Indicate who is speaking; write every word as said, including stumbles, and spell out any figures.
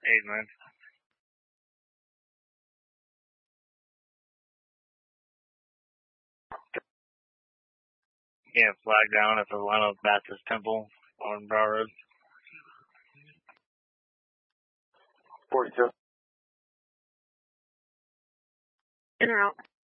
Speaker 1: Eight nine. Yeah, flag down at the Lionel Baptist Temple on Brow Road.
Speaker 2: forty-two.
Speaker 3: In or out?